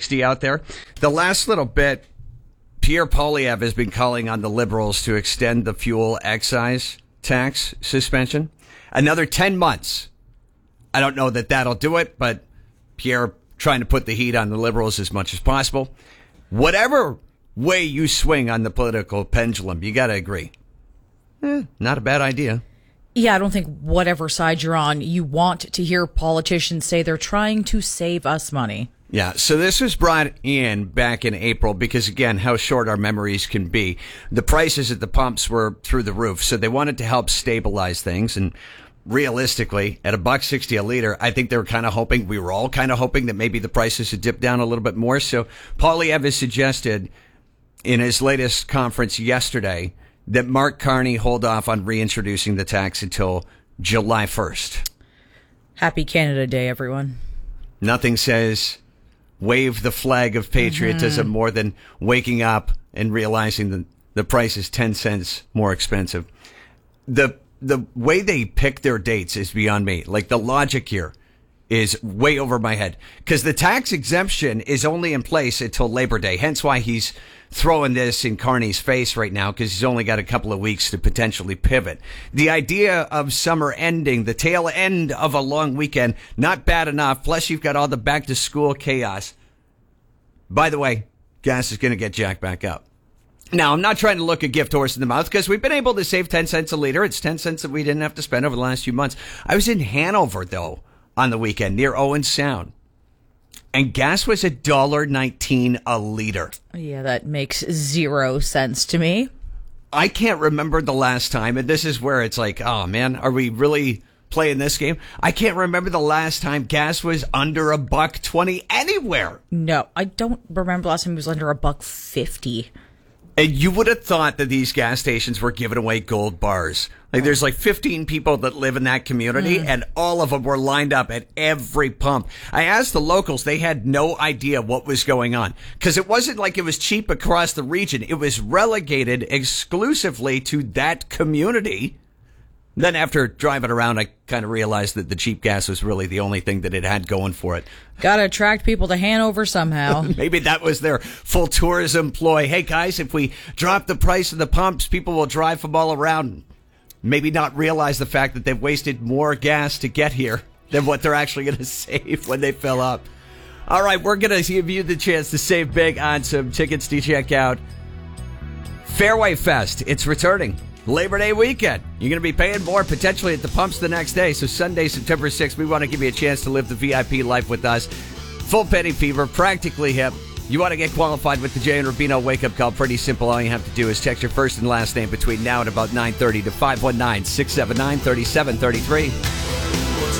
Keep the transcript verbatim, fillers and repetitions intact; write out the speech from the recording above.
sixty out there. The last little bit, Pierre Poilievre has been calling on the Liberals to extend the fuel excise tax suspension another ten months. I don't know that that'll do it, but Pierre trying to put the heat on the Liberals as much as possible. Whatever way you swing on the political pendulum, you got to agree. Eh, not a bad idea. Yeah, I don't think whatever side you're on, you want to hear politicians say they're trying to save us money. Yeah, so this was brought in back in April because, again, how short our memories can be. The prices at the pumps were through the roof, so they wanted to help stabilize things. And realistically, at a buck sixty a liter, I think they were kind of hoping, we were all kind of hoping that maybe the prices would dip down a little bit more. So Poilievre has suggested in his latest conference yesterday that Mark Carney hold off on reintroducing the tax until July first. Happy Canada Day, everyone. Nothing says wave the flag of patriotism mm-hmm. more than waking up and realizing that the price is ten cents more expensive. The the way they pick their dates is beyond me. Like, the logic here is way over my head, because the tax exemption is only in place until Labor Day. Hence why he's throwing this in Carney's face right now, because he's only got a couple of weeks to potentially pivot. The idea of summer ending, the tail end of a long weekend, not bad enough. Plus, you've got all the back to school chaos. By the way, gas is going to get jacked back up. Now, I'm not trying to look a gift horse in the mouth, because we've been able to save ten cents a liter. It's ten cents that we didn't have to spend over the last few months. I was in Hanover, though, on the weekend near Owen Sound, and gas was one dollar nineteen a liter. Yeah, that makes zero sense to me. I can't remember the last time, and this is where it's like, oh man, are we really playing this game? I can't remember the last time gas was under a buck twenty anywhere. No, I don't remember the last time it was under a buck fifty. And you would have thought that these gas stations were giving away gold bars. Like, there's like fifteen people that live in that community, mm. and all of them were lined up at every pump. I asked the locals, they had no idea what was going on, because it wasn't like it was cheap across the region. It was relegated exclusively to that community. Then after driving around, I kind of realized that the cheap gas was really the only thing that it had going for it. Got to attract people to Hanover somehow. Maybe that was their full tourism ploy. Hey, guys, if we drop the price of the pumps, people will drive from all around. Maybe not realize the fact that they've wasted more gas to get here than what they're actually going to save when they fill up. All right, we're going to give you the chance to save big on some tickets to check out Fairway Fest. It's returning Labor Day weekend. You're going to be paying more potentially at the pumps the next day. So Sunday, September sixth, we want to give you a chance to live the V I P life with us. Full penny fever, practically hip. You want to get qualified with the Jay and Rubino wake-up call? Pretty simple. All you have to do is text your first and last name between now and about nine thirty to five one nine, six seven nine, three seven three three.